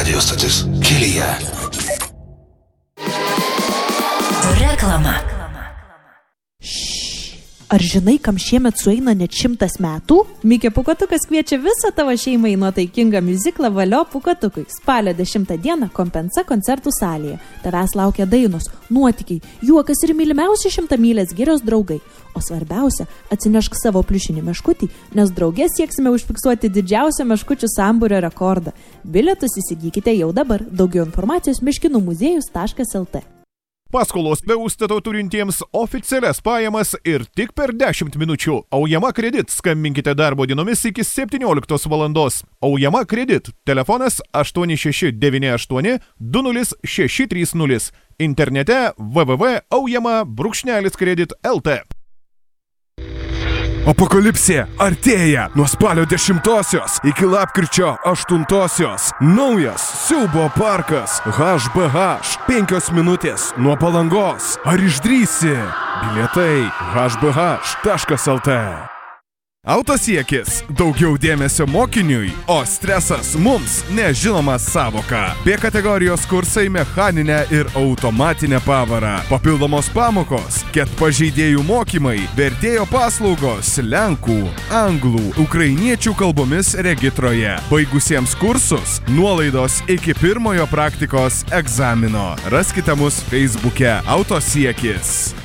Radio stotis kelyje. Reklama. Ar žinai, kam šiemet sueina net 100 metų? Mikė Pūkuotukas kviečia visą tavo šeimą į nuotaikingą miuziklą Valio Pūkuotukui. Spalio 10 dieną Kompensa koncertų salėje. Tavęs laukia dainos, nuotykiai, juokas ir mylimiausi 100 mylės girios draugai. O svarbiausia, atsinešk savo pliušinį meškutį, nes drauge sieksime užfiksuoti didžiausią meškučių sambūrio rekordą. Bilietus įsigykite jau dabar. Daugiau informacijos miškinumuziejus.lt. Paskolos be užstato turintiems oficialias pajamas ir tik per 10 minučių. Aujama Kredit. Skambinkite darbo dienomis iki 17 valandos. Aujama Kredit. Telefonas 8698 20630. Internete www.aujama-kredit.lt. Apokalipsė artėja nuo spalio 10-osios iki lapkričio 8-osios. Naujas siaubo parkas HBH. 5 minutės nuo Palangos. Ar išdrįsi? Bilietai hbh.lt. Autosiekis. Daugiau dėmesio mokiniui, o stresas mums nežinoma savoka. B kategorijos kursai mechaninę ir automatinę pavarą. Papildomos pamokos, ket pažeidėjų mokymai, vertėjo paslaugos lenkų, anglų, ukrainiečių kalbomis regitroje. Baigusiems kursus nuolaidos iki pirmojo praktikos egzamino. Raskite mus Facebook'e Autosiekis.